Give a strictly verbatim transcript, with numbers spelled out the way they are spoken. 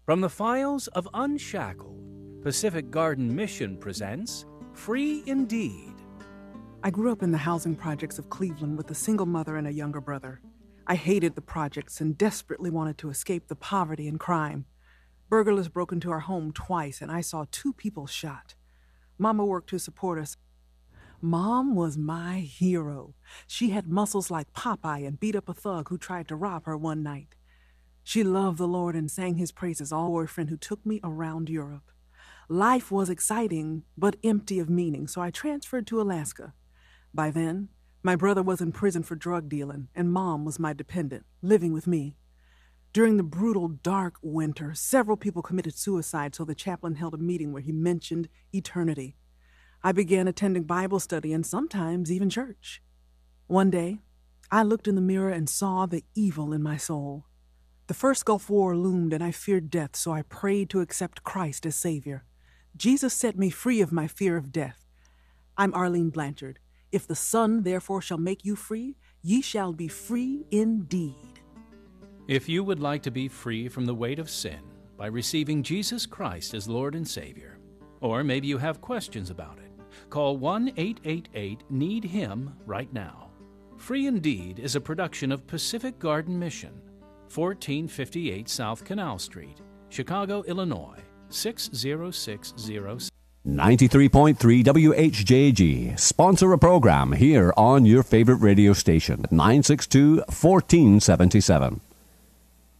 From the files of Unshackled, Pacific Garden Mission presents Free Indeed. I grew up in the housing projects of Cleveland with a single mother and a younger brother. I hated the projects and desperately wanted to escape the poverty and crime. Burglars broke into our home twice, and I saw two people shot. Mama worked to support us. Mom was my hero. She had muscles like Popeye and beat up a thug who tried to rob her one night. She loved the Lord and sang his praises, all boyfriend who took me around Europe. Life was exciting, but empty of meaning, so I transferred to Alaska. By then, my brother was in prison for drug dealing, and Mom was my dependent, living with me. During the brutal, dark winter, several people committed suicide, so the chaplain held a meeting where he mentioned eternity. I began attending Bible study and sometimes even church. One day, I looked in the mirror and saw the evil in my soul. The first Gulf War loomed, and I feared death, so I prayed to accept Christ as Savior. Jesus set me free of my fear of death. I'm Arlene Blanchard. If the Son therefore shall make you free, ye shall be free indeed. If you would like to be free from the weight of sin by receiving Jesus Christ as Lord and Savior, or maybe you have questions about it, call one eight eight eight need him right now. Free Indeed is a production of Pacific Garden Mission, fourteen fifty-eight South Canal Street, Chicago, Illinois, six zero six zero six. ninety-three point three W H J G. Sponsor a program here on your favorite radio station, nine six two, one four seven seven.